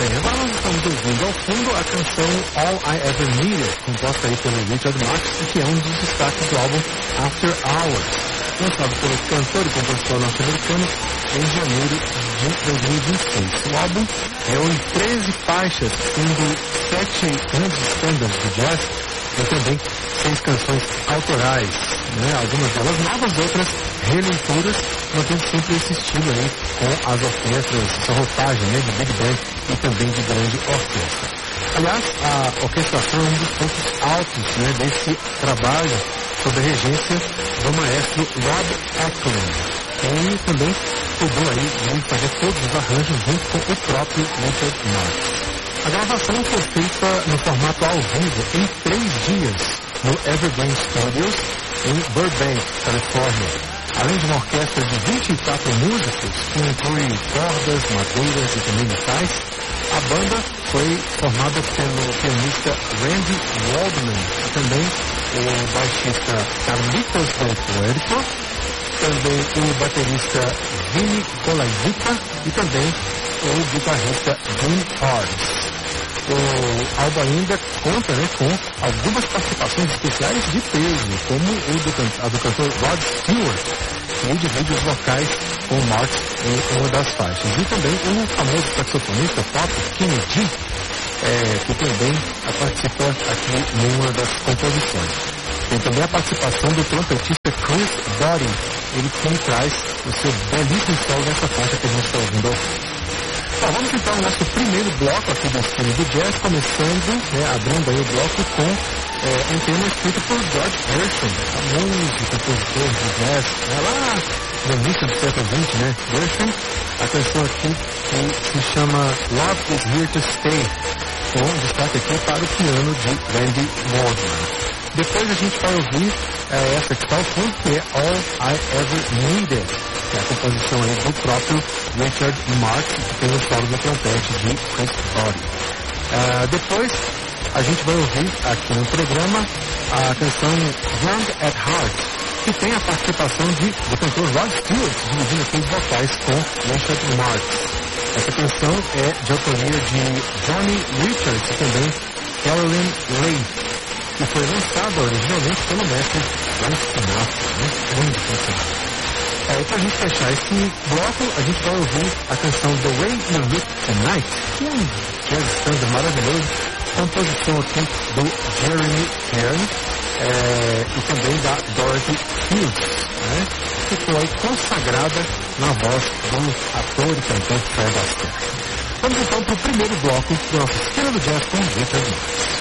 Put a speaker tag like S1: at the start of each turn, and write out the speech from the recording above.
S1: Bem, agora nós estamos ouvindo ao fundo a canção All I Ever Needed, composta aí pelo Richard Marx, que é um dos destaques do álbum After Hours, lançado pelo cantor e compositor norte-americano em janeiro de 2026. O álbum reúne 13 faixas, sendo 7 grandes standards do jazz e também 6 canções autorais, né? Algumas delas novas, outras releituras, mantendo sempre esse estilo aí com as orquestras, essa roupagem, né, de big band e também de grande orquestra. Aliás, a orquestração é um dos pontos altos, né, desse trabalho sob a regência do maestro Rob Eklund, que também cuidou aí de fazer todos os arranjos junto com o próprio Richard Marx. A gravação foi feita no formato ao vivo em 3 dias no Evergreen Studios em Burbank, Califórnia. Além de uma orquestra de 24 músicos, que inclui cordas, madeiras e também metais, a banda foi formada pelo pianista Randy Waldman, e também o baixista Carlitos Del Puerto, também o baterista Vinny Colaiuta e também o guitarrista Jim Harris. O álbum ainda conta, né, com algumas participações especiais de peso, como a do cantor Rod Stewart, que divide os vocais com o Marx em uma das faixas. E também o famoso saxofonista pop Kenny G, que também participa aqui numa das composições. Tem também a participação do trompetista Chris Doty, ele quem traz o seu belíssimo solo nessa faixa que a gente está ouvindo ao fundo. Bom, vamos então ao nosso primeiro bloco aqui da cena do jazz, começando, né, abrindo aí o bloco com um tema escrito por George Gershwin, famoso compositor de jazz, lá no início do século XX, né? Gershwin, a canção aqui que se chama Love is Here to Stay, com destaque aqui para o piano de Randy Waldman. Depois a gente vai ouvir essa que está ao fundo, que é All I Ever Needed, que é a composição aí do próprio Richard Marx, que tem o solo no trompete de Chris Doty. Depois a gente vai ouvir aqui no programa a canção Young at Heart, que tem a participação do cantor Rod Stewart, dividindo aqui os vocais com Richard Marx. Essa canção é de autoria de Johnny Richards e também Carolyn Leigh, que foi lançada originalmente pelo mestre Frank Sinatra, né? Grande canção. E para a gente fechar esse bloco, a gente vai ouvir a canção The Way You Look Tonight, que é um jazz standard maravilhoso, composição aqui do Jeremy Kern e também da Dorothy Fields, né? Que foi consagrada na voz do ator e cantor Fred Astaire. Vamos então para o primeiro bloco do nosso Esquina do Jazz com Richard Marx.